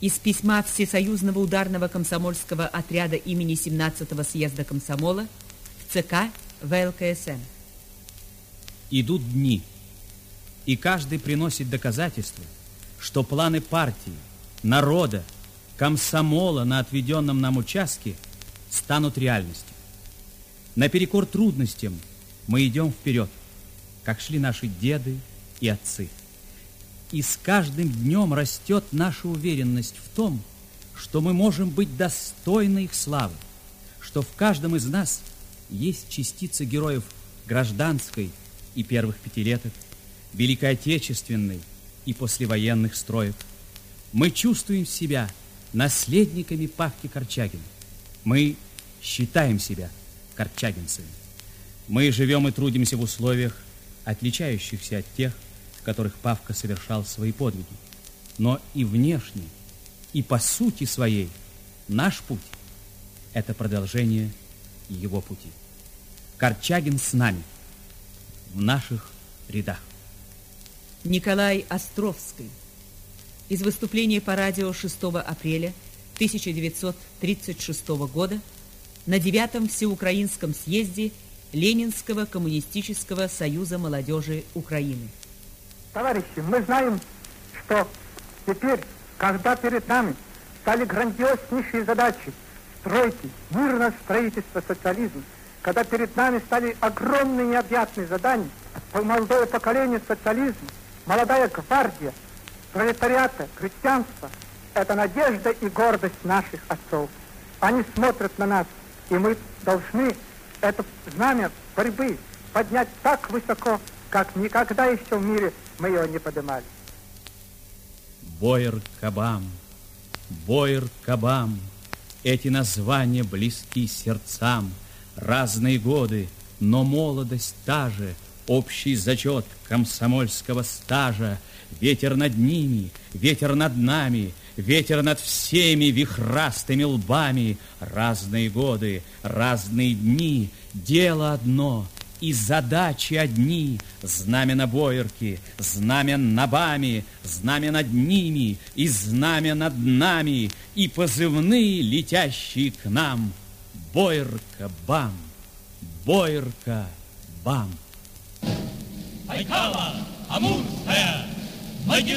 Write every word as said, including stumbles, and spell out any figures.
Из письма Всесоюзного ударного комсомольского отряда имени семнадцатого съезда комсомола в ЦК вэ эл ка эс эм. Идут дни, и каждый приносит доказательства, что планы партии, народа, комсомола на отведенном нам участке станут реальностью. Наперекор трудностям мы идем вперед, как шли наши деды и отцы. И с каждым днем растет наша уверенность в том, что мы можем быть достойны их славы, что в каждом из нас есть частица героев гражданской и первых пятилеток, Великой Отечественной и послевоенных строек. Мы чувствуем себя наследниками Павки Корчагина. Мы считаем себя корчагинцами. Мы живем и трудимся в условиях, отличающихся от тех, в которых Павка совершал свои подвиги. Но и внешне, и по сути своей наш путь – это продолжение его пути. Корчагин с нами, в наших рядах. Николай Островский. Из выступления по радио шестого апреля тысяча девятьсот тридцать шестого года на девятом Всеукраинском съезде Ленинского коммунистического союза молодежи Украины. Товарищи, мы знаем, что теперь, когда перед нами стали грандиознейшие задачи стройки, мирное строительство социализма, когда перед нами стали огромные необъятные задания, молодое поколение социализма, молодая гвардия, пролетариата, крестьянства, это надежда и гордость наших отцов. Они смотрят на нас, и мы должны это знамя борьбы поднять так высоко, как никогда еще в мире мы его не поднимали. Бояр-Кабам, Бояр-Кабам, эти названия близки сердцам. Разные годы, но молодость та же, общий зачет комсомольского стажа. Ветер над ними, ветер над нами, ветер над всеми вихрастыми лбами. Разные годы, разные дни, дело одно — и задачи одни. Знамя на Боярке, знамя на БАМе, знамя над ними, и знамя над нами, и позывные, летящие к нам. Боярка-бам, Боярка-бам. Байкала, Амурская,